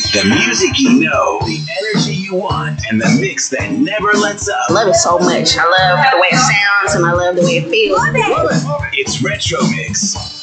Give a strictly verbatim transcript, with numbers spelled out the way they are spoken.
The music you know, the energy you want, and the mix that never lets up. I love it so much. I love the way it sounds and I love the way it feels. It's Retro Mix.